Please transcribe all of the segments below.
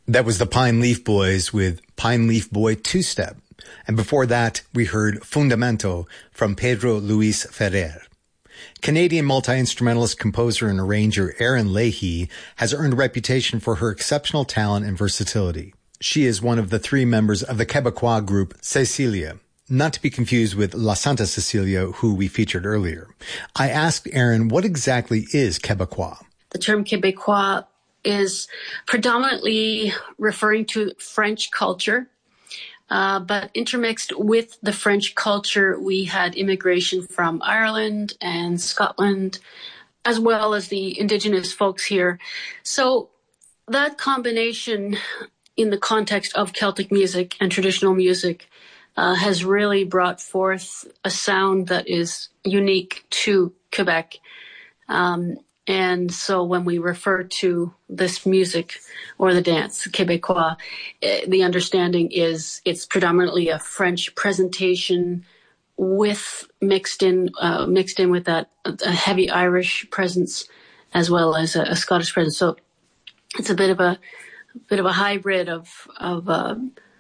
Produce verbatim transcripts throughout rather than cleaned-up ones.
That was the Pine Leaf Boys with Pine Leaf Boy Two-Step. And before that, we heard Fundamento from Pedro Luis Ferrer. Canadian multi-instrumentalist, composer, and arranger Erin Leahy has earned a reputation for her exceptional talent and versatility. She is one of the three members of the Quebecois group Cecilia, not to be confused with La Santa Cecilia, who we featured earlier. I asked Erin, what exactly is Quebecois? The term Quebecois is predominantly referring to French culture. Uh, but intermixed with the French culture, we had immigration from Ireland and Scotland, as well as the indigenous folks here. So that combination in the context of Celtic music and traditional music uh, has really brought forth a sound that is unique to Quebec. Um, And so when we refer to this music or the dance, Québécois, the understanding is it's predominantly a French presentation with mixed in, uh, mixed in with that a heavy Irish presence as well as a, a Scottish presence. So it's a bit of a, a bit of a hybrid of, of, uh,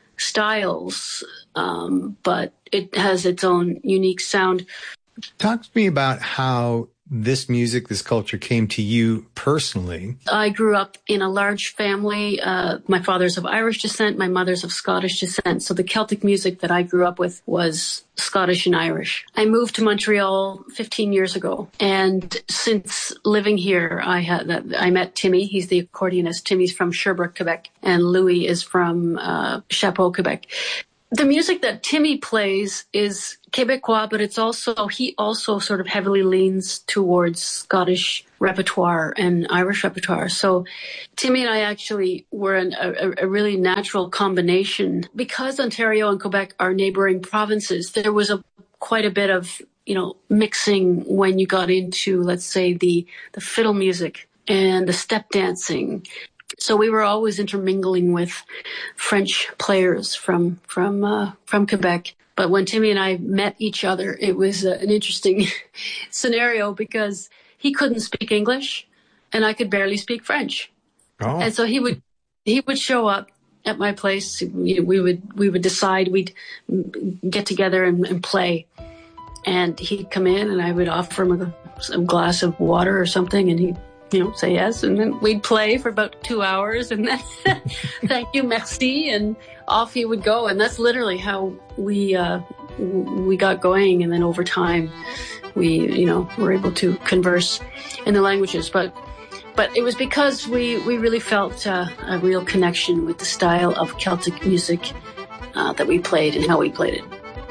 styles, um, but it has its own unique sound. Talk to me about how this music, this culture came to you personally. I grew up in a large family. Uh, my father's of Irish descent, my mother's of Scottish descent. So the Celtic music that I grew up with was Scottish and Irish. I moved to Montreal fifteen years ago. And since living here, I had I met Timmy. He's the accordionist. Timmy's from Sherbrooke, Quebec. And Louis is from uh, Chapeau, Quebec. The music that Timmy plays is Quebecois, but it's also, he also sort of heavily leans towards Scottish repertoire and Irish repertoire. So Timmy and I actually were an, a, a really natural combination. Because Ontario and Quebec are neighboring provinces, there was a quite a bit of, you know, mixing when you got into, let's say, the, the fiddle music and the step dancing. So we were always intermingling with French players from from uh, from Quebec. But when Timmy and I met each other, it was uh, an interesting scenario because he couldn't speak English and I could barely speak French. Oh. And so he would he would show up at my place. We, we would we would decide we'd get together and, and play. And he'd come in and I would offer him a, a glass of water or something, and he'd, you know, say yes, and then we'd play for about two hours, and then thank you, merci, and off he would go. And that's literally how we uh, we got going. And then over time, we, you know, were able to converse in the languages. But but it was because we we really felt uh, a real connection with the style of Celtic music uh, that we played and how we played it.